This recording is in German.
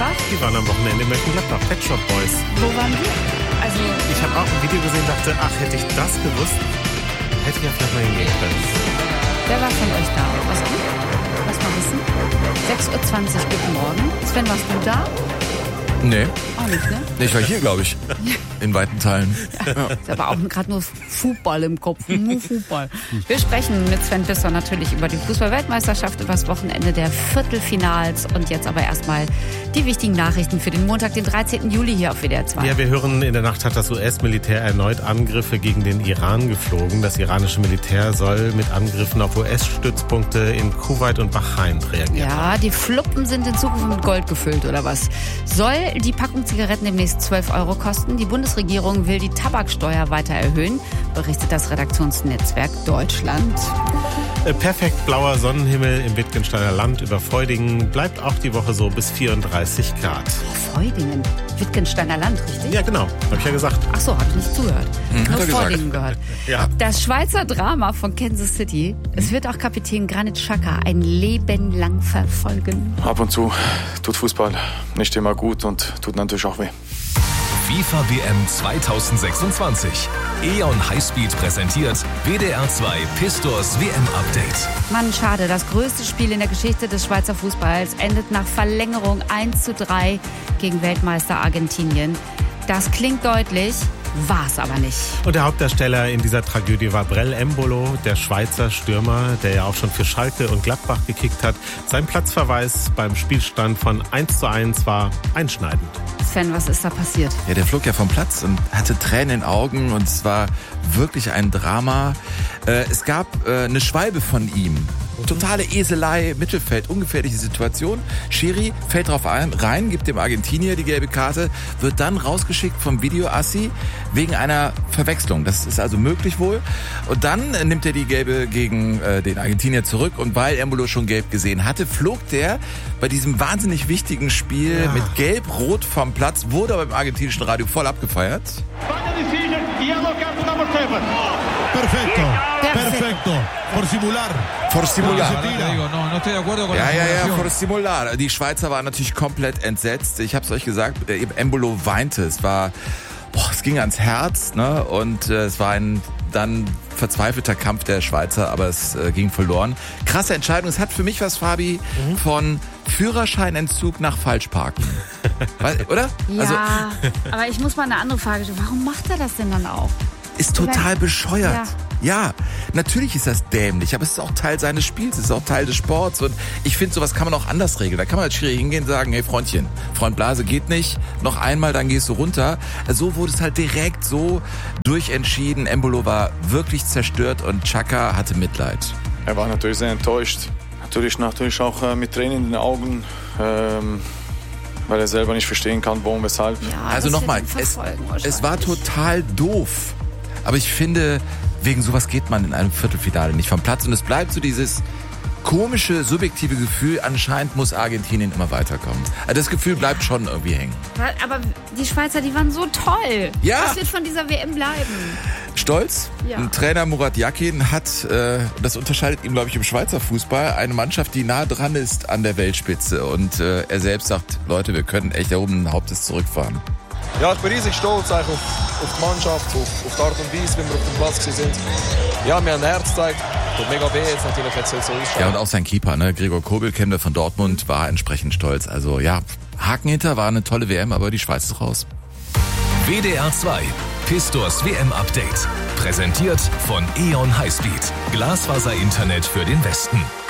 Gladbach? Die waren am Wochenende in Mönchengladbach, Pet Shop Boys. Wo waren die? Also Ich habe auch ein Video gesehen und dachte, ach, hätte ich das gewusst, hätte ich ja vielleicht mal hingehen können. wer war von euch da? Was du? Lass mal wissen. 6.20 Uhr, guten Morgen. Sven, warst du da? Nee. Auch nicht, ne? Ich war hier, glaube ich. In weiten Teilen. Ist aber auch gerade nur Fußball im Kopf. Nur Fußball. Wir sprechen mit Sven Pfister natürlich über die Fußball-Weltmeisterschaft, über das Wochenende der Viertelfinals. Und jetzt aber erstmal die wichtigen Nachrichten für den Montag, den 13. Juli hier auf WDR 2. Ja, wir hören, in der Nacht hat das US-Militär erneut Angriffe gegen den Iran geflogen. Das iranische Militär soll mit Angriffen auf US-Stützpunkte in Kuwait und Bahrain reagieren. Ja, die Fluppen sind in Zukunft mit Gold gefüllt, oder was? Soll die Packung Zigaretten demnächst 12 € kosten? Die Bundesregierung will die Tabaksteuer weiter erhöhen, berichtet das Redaktionsnetzwerk Deutschland. Perfekt blauer Sonnenhimmel im Wittgensteiner Land über Feudingen. Bleibt auch die Woche so bis 34 Grad. Feudingen, Wittgensteiner Land, richtig? Ja, genau. Hab ich ja gesagt. Ach so, habe ich nicht zugehört. Nur Feudingen gehört. Ja. Das Schweizer Drama von Kansas City. Es wird auch Kapitän Granit Xhaka ein Leben lang verfolgen. Ab und zu tut Fußball nicht immer gut und tut natürlich auch weh. FIFA WM 2026. E.ON Highspeed präsentiert WDR 2 Pistors WM Update. Mann, schade. Das größte Spiel in der Geschichte des Schweizer Fußballs endet nach Verlängerung 1:3 gegen Weltmeister Argentinien. Das klingt deutlich, war es aber nicht. Und der Hauptdarsteller in dieser Tragödie war Brel Embolo, der Schweizer Stürmer, der ja auch schon für Schalke und Gladbach gekickt hat. Sein Platzverweis beim Spielstand von 1:1 war einschneidend. Sven, was ist da passiert? Ja, der flog ja vom Platz und hatte Tränen in den Augen und es war wirklich ein Drama. Es gab eine Schwalbe von ihm. Totale Eselei, Mittelfeld, ungefährliche Situation. Schiri fällt drauf rein, gibt dem Argentinier die gelbe Karte, wird dann rausgeschickt vom Videoassi wegen einer Verwechslung. Das ist also möglich wohl. Und dann nimmt er die gelbe gegen den Argentinier zurück und weil Embolo schon gelb gesehen hatte, flog der bei diesem wahnsinnig wichtigen Spiel mit gelb-rot vom Platz, wurde aber im argentinischen Radio voll abgefeiert. Perfetto. Por simular. Por simular. Ja, por simular. Die Schweizer waren natürlich komplett entsetzt. Ich habe es euch gesagt, Embolo weinte. Es ging ans Herz, ne? Und es war ein dann verzweifelter Kampf der Schweizer, aber es ging verloren. Krasse Entscheidung. Es hat für mich was, Fabi, von Führerscheinentzug nach Falschparken. Oder? Ja, Also, aber ich muss mal eine andere Frage stellen. Warum macht er das denn dann auch? ist total bescheuert. Ja. Ja, natürlich ist das dämlich, aber es ist auch Teil seines Spiels, es ist auch Teil des Sports und ich finde, sowas kann man auch anders regeln. Da kann man als Schiri hingehen und sagen, hey Freundchen, Freund Blase geht nicht, noch einmal, dann gehst du runter. So wurde es halt direkt so durchentschieden. Embolo war wirklich zerstört und Xhaka hatte Mitleid. Er war natürlich sehr enttäuscht. Natürlich auch mit Tränen in den Augen, weil er selber nicht verstehen kann, warum, weshalb. Ja, Also nochmal, es war total doof. Aber ich finde, wegen sowas geht man in einem Viertelfinale nicht vom Platz. Und es bleibt so dieses komische, subjektive Gefühl, anscheinend muss Argentinien immer weiterkommen. Also das Gefühl bleibt schon irgendwie hängen. Aber die Schweizer, die waren so toll. Ja. Was wird von dieser WM bleiben? Stolz. Ja. Ein Trainer Murat Yakin hat, das unterscheidet ihn, glaube ich, im Schweizer Fußball, eine Mannschaft, die nah dran ist an der Weltspitze. Und er selbst sagt, Leute, wir können echt erhobenen Hauptes zurückfahren. Ja, ich bin riesig stolz auf die Mannschaft, auf die Art und Weise, wie wir auf dem Platz waren. Ja, wir haben ein Herz gezeigt. Tut mega weh, jetzt natürlich jetzt so ausschauen. Ja, und auch sein Keeper, ne? Gregor Kobel, kennen wir von Dortmund, war entsprechend stolz. Also ja, Haken hinter, war eine tolle WM, aber die Schweiz ist raus. WDR 2 Pistors WM Update. Präsentiert von E.ON Highspeed. Glasfaser-Internet für den Westen.